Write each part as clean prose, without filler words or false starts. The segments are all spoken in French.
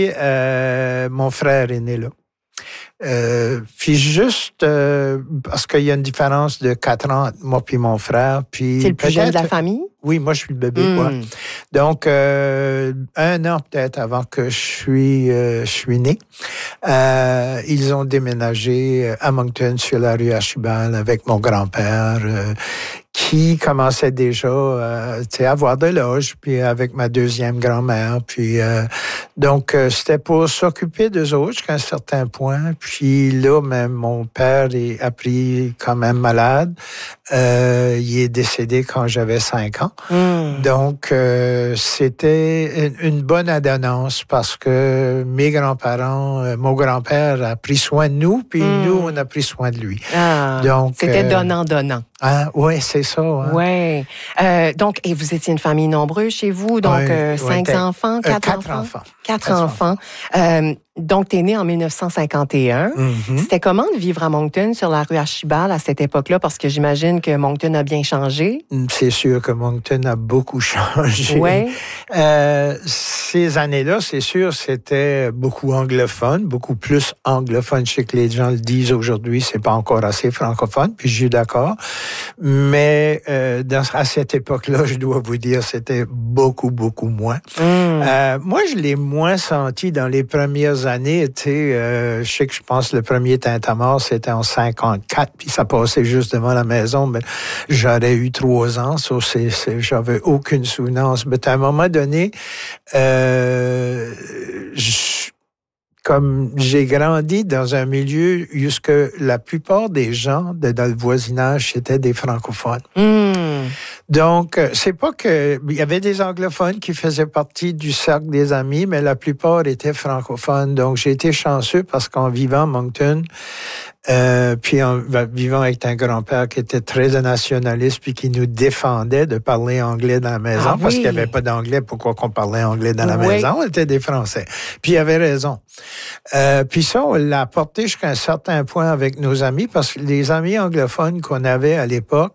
Mon frère est né là. Puis juste parce qu'il y a une différence de 4 ans entre moi puis mon frère. Puis c'est le plus jeune de la famille? Oui, moi, je suis le bébé, quoi. Donc, 1 an peut-être avant que je suis né, ils ont déménagé à Moncton, sur la rue Archibald, avec mon grand-père, qui commençait déjà à avoir de l'âge, puis avec ma deuxième grand-mère. Puis, donc, c'était pour s'occuper d'eux autres jusqu'à un certain point. Puis là, même mon père a pris quand même malade. Il est décédé quand j'avais 5 ans. Donc, c'était une bonne adonnance parce que mes grands-parents, mon grand-père a pris soin de nous, puis nous, on a pris soin de lui. Donc, c'était donnant-donnant. Oui, c'est ça. Hein. Oui. Donc, et vous étiez une famille nombreuse chez vous, donc 5 enfants, 4 enfants? 4 enfants. Donc, tu es né en 1951. C'était comment de vivre à Moncton, sur la rue Archibald, à cette époque-là? Parce que j'imagine que Moncton a bien changé. C'est sûr que Moncton a beaucoup changé. Ouais. Ces années-là, c'est sûr, c'était beaucoup anglophone, beaucoup plus anglophone. Je sais que les gens le disent aujourd'hui, c'est pas encore assez francophone, puis je suis d'accord. Mais à cette époque-là, je dois vous dire, c'était beaucoup, beaucoup moins. Moi, je l'ai moins senti dans les premières années. Tu sais, je sais que je pense le premier Tintamarre, c'était en 54, puis ça passait juste devant la maison, mais j'aurais eu 3 ans, ça, j'avais aucune souvenance. Mais à un moment donné, comme j'ai grandi dans un milieu où la plupart des gens dans le voisinage étaient des francophones. Donc, c'est pas que il y avait des anglophones qui faisaient partie du cercle des amis, mais la plupart étaient francophones. Donc, j'ai été chanceux parce qu'en vivant à Moncton, puis en vivant avec un grand-père qui était très nationaliste puis qui nous défendait de parler anglais dans la maison parce qu'il n'y avait pas d'anglais. Pourquoi qu'on parlait anglais dans la maison? On était des Français. Puis il avait raison. Puis ça, on l'a apporté jusqu'à un certain point avec nos amis parce que les amis anglophones qu'on avait à l'époque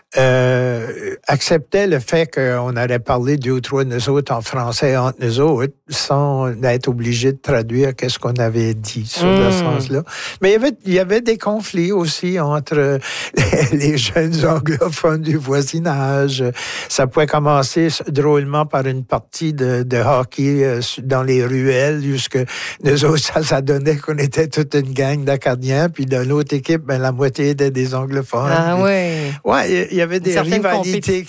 acceptaient le fait qu'on allait parler 2 ou 3 de nous autres en français entre nous autres sans être obligés de traduire qu'est-ce qu'on avait dit sur le sens-là. Mais il y avait des conflits aussi entre les jeunes anglophones du voisinage. Ça pouvait commencer drôlement par une partie de hockey dans les ruelles, jusque nous autres, ça donnait qu'on était toute une gang d'Acadiens, puis dans l'autre équipe, la moitié étaient des anglophones. Il y avait des rivalités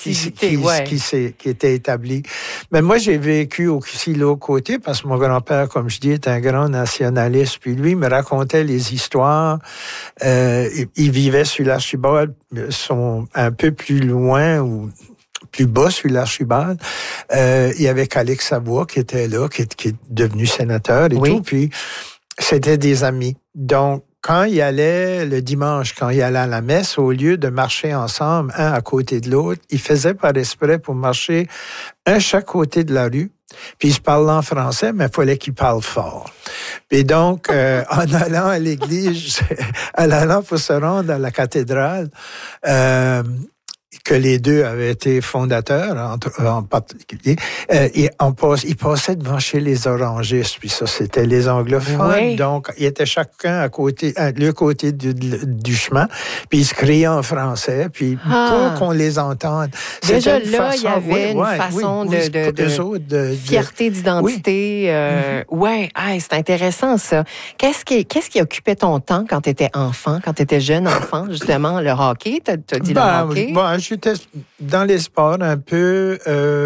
qui étaient établies. Mais moi, j'ai vécu aussi l'autre côté, parce que mon grand-père, comme je dis, est un grand nationaliste, puis lui, il me racontait les histoires. Il vivait sur l'Archibald, un peu plus loin, ou plus bas sur l'Archibald. Il y avait Calix Savoie qui était là, qui est devenu sénateur et tout, puis c'était des amis. Donc, quand il allait le dimanche, quand il allait à la messe, au lieu de marcher ensemble, un à côté de l'autre, il faisait par esprit pour marcher un chaque côté de la rue. Puis il se parlait en français, mais il fallait qu'il parle fort. Et donc, en allant à l'église, en allant pour se rendre à la cathédrale, que les deux avaient été fondateurs, en particulier, ils passaient devant chez les orangistes, puis ça, c'était les anglophones. Donc, ils étaient chacun à l'autre côté du chemin, puis ils se criaient en français, puis pour qu'on les entende. Déjà là, il y avait une façon de fierté d'identité. C'est intéressant, ça. Qu'est-ce qui occupait ton temps quand tu étais enfant, quand tu étais jeune enfant, justement, le hockey? Tu as dit le hockey? J'étais dans les sports un peu.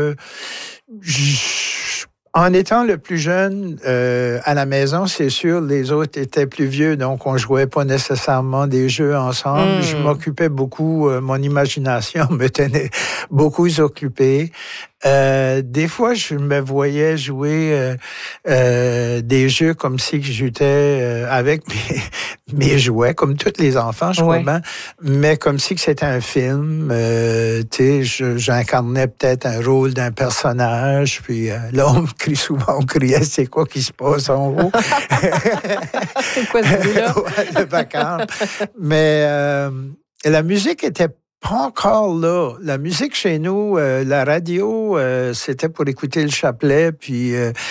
En étant le plus jeune à la maison, c'est sûr, les autres étaient plus vieux, donc on jouait pas nécessairement des jeux ensemble. Je m'occupais beaucoup, mon imagination me tenait beaucoup occupé. Des fois, je me voyais jouer des jeux comme si j'étais avec mes jouets, comme tous les enfants, je crois bien, mais comme si c'était un film. J'incarnais peut-être un rôle d'un personnage, puis là, on criait, c'est quoi qui se passe en haut? C'est quoi ce bruit-là? Le vacarme. Mais la musique était pas encore là. La musique chez nous, la radio, c'était pour écouter le chapelet, puis